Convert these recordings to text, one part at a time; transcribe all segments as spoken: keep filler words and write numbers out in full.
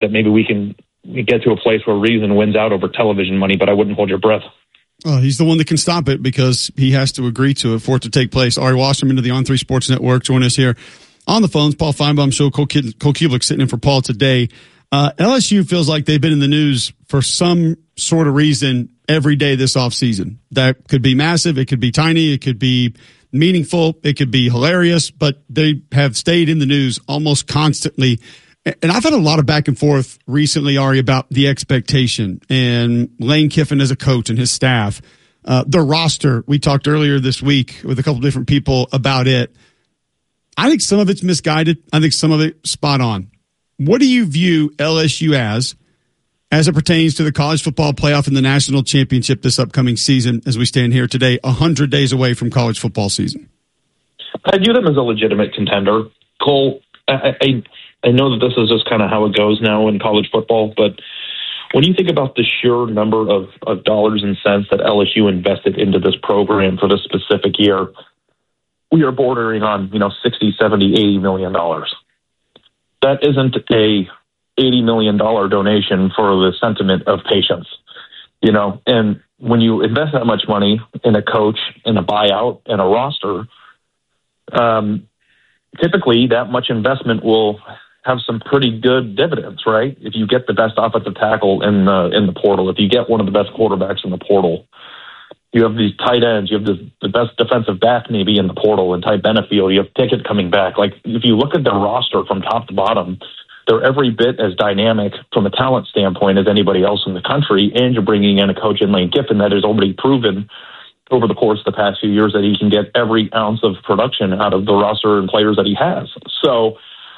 that maybe we can get to a place where reason wins out over television money, but I wouldn't hold your breath. Oh, he's the one that can stop it because he has to agree to it for it to take place. Ari Wasserman to the On three Sports Network. Join us here on the phones. Paul Feinbaum Show. Cole, Kid- Cole Kubelik sitting in for Paul today. Uh, L S U feels like they've been in the news for some sort of reason every day this offseason. That could be massive. It could be tiny. It could be meaningful. It could be hilarious. But they have stayed in the news almost constantly. And I've had a lot of back and forth recently, Ari, about the expectation and Lane Kiffin as a coach and his staff. Uh, the roster, we talked earlier this week with a couple different people about it. I think some of it's misguided. I think some of it spot on. What do you view L S U as, as it pertains to the college football playoff and the national championship this upcoming season as we stand here today, one hundred days away from college football season? I view them as a legitimate contender. Cole, I, I, I know that this is just kind of how it goes now in college football, but when you think about the sheer number of, of dollars and cents that L S U invested into this program for this specific year, we are bordering on, you know, sixty, seventy, eighty million dollars. That isn't a eighty million dollars donation for the sentiment of patience, you know, and when you invest that much money in a coach, in a buyout, and a roster, um, typically that much investment will have some pretty good dividends, right? If you get the best offensive tackle in the in the portal, if you get one of the best quarterbacks in the portal, you have these tight ends, you have the, the best defensive back maybe in the portal and Ty Benefield, you have Pickett coming back. Like, if you look at their roster from top to bottom, they're every bit as dynamic from a talent standpoint as anybody else in the country, and you're bringing in a coach in Lane Kiffin that has already proven over the course of the past few years that he can get every ounce of production out of the roster and players that he has. So,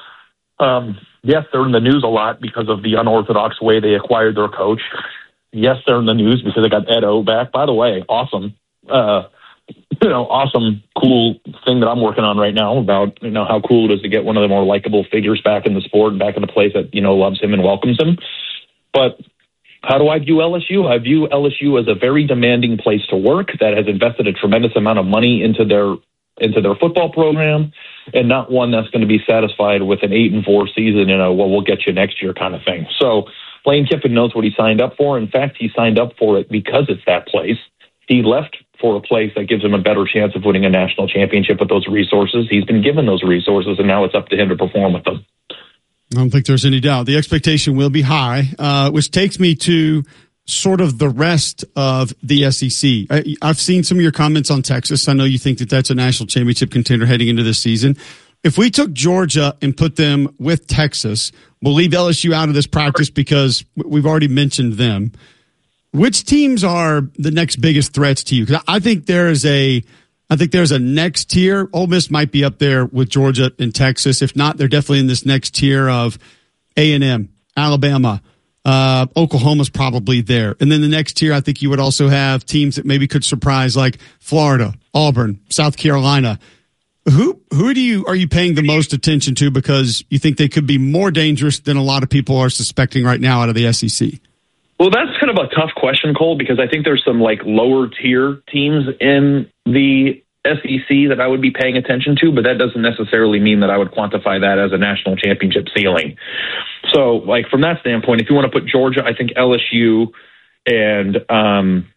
um, yes, they're in the news a lot because of the unorthodox way they acquired their coach. Yes, they're in the news because they got Ed O back. By the way, awesome, uh, you know, awesome, cool thing that I'm working on right now about, you know, how cool it is to get one of the more likable figures back in the sport and back in the place that, you know, loves him and welcomes him. But how do I view L S U? I view L S U as a very demanding place to work that has invested a tremendous amount of money into their into their football program, and not one that's going to be satisfied with an eight and four season and a, well, we'll get you next year kind of thing. So Lane Kiffin knows what he signed up for. In fact, he signed up for it because it's that place. He left for a place that gives him a better chance of winning a national championship with those resources. He's been given those resources, and now it's up to him to perform with them. I don't think there's any doubt. The expectation will be high, uh, which takes me to sort of the rest of the S E C. I, I've seen some of your comments on Texas. I know you think that that's a national championship contender heading into this season. If we took Georgia and put them with Texas, we'll leave L S U out of this practice because we've already mentioned them. Which teams are the next biggest threats to you? Because I think there is a, I think there's a next tier. Ole Miss might be up there with Georgia and Texas. If not, they're definitely in this next tier of A and M, Alabama, uh, Oklahoma's probably there. And then the next tier, I think you would also have teams that maybe could surprise, like Florida, Auburn, South Carolina. Who who do you are you paying the most attention to because you think they could be more dangerous than a lot of people are suspecting right now out of the S E C? Well, that's kind of a tough question, Cole, because I think there's some like lower tier teams in the S E C that I would be paying attention to, but that doesn't necessarily mean that I would quantify that as a national championship ceiling. So, like, from that standpoint, if you want to put Georgia, I think L S U and um,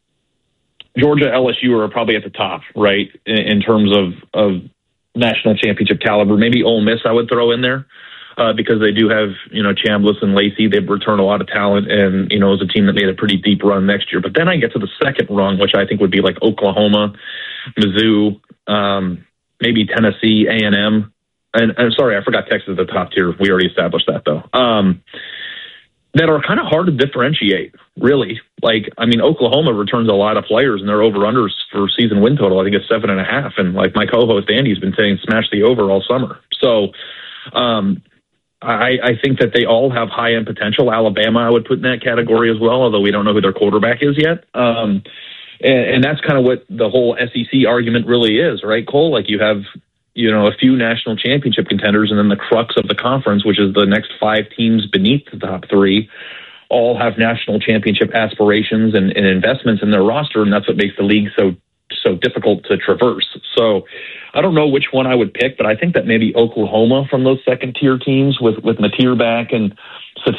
Georgia, L S U are probably at the top, right, in, in terms of, of national championship caliber. Maybe Ole Miss I would throw in there. Uh, because they do have, you know, Chambliss and Lacey. They've returned a lot of talent and, you know, is a team that made a pretty deep run next year. But then I get to the second rung, which I think would be like Oklahoma, Mizzou, um, maybe Tennessee, A and M. And, and sorry, I forgot Texas at the top tier. We already established that, though. Um, that are kind of hard to differentiate, really. Like, I mean, Oklahoma returns a lot of players, and their over-unders for season win total, I think, is seven and a half. And, like, my co-host Andy's been saying smash the over all summer. So, um, I, I think that they all have high-end potential. Alabama, I would put in that category as well, although we don't know who their quarterback is yet. Um, and, and that's kind of what the whole S E C argument really is, right, Cole? Like, you have, you know, a few national championship contenders, and then the crux of the conference, which is the next five teams beneath the top three, all have national championship aspirations and, and investments in their roster, and that's what makes the league so so difficult to traverse. So I don't know which one I would pick, but I think that maybe Oklahoma from those second tier teams with, with Mateer back and